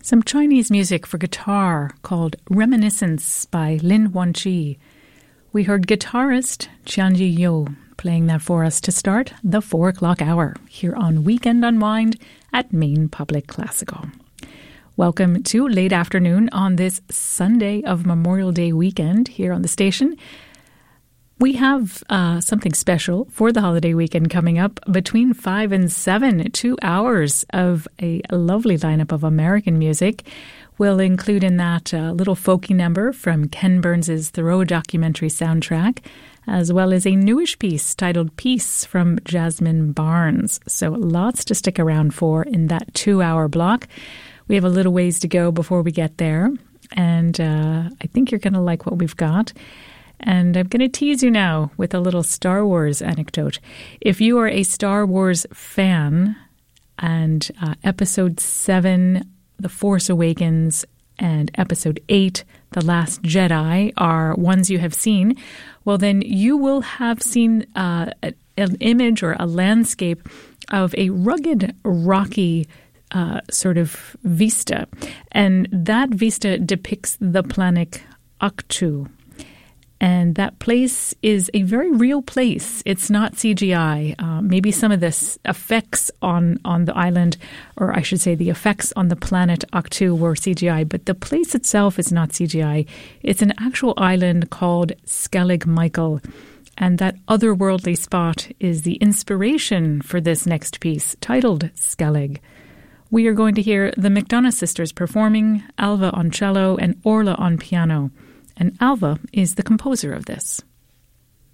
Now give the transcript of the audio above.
Some Chinese music for guitar called Reminiscence by Lin Huanqi. We heard guitarist Qianji You playing that for us to start the 4 o'clock hour here on Weekend Unwind at Maine Public Classical. Welcome to late afternoon on this Sunday of Memorial Day weekend here on the station. We have something special for the holiday weekend coming up between 5 and 7, 2 hours of a lovely lineup of American music. We'll include in that a little folky number from Ken Burns' Thoreau documentary soundtrack, as well as a newish piece titled Peace from Jasmine Barnes. So lots to stick around for in that 2-hour block. We have a little ways to go before we get there, and I think you're going to like what we've got. And I'm going to tease you now with a little Star Wars anecdote. If you are a Star Wars fan and Episode 7, The Force Awakens, and Episode 8, The Last Jedi are ones you have seen, well, then you will have seen an image or a landscape of a rugged, rocky sort of vista. And that vista depicts the planet Ahch-To. And that place is a very real place. It's not CGI. Maybe some of the effects on the island, or I should say the effects on the planet Ahch-To were CGI, but the place itself is not CGI. It's an actual island called Skellig Michael. And that otherworldly spot is the inspiration for this next piece, titled Skellig. We are going to hear the McDonough sisters performing, Alva on cello and Orla on piano. And Alva is the composer of this.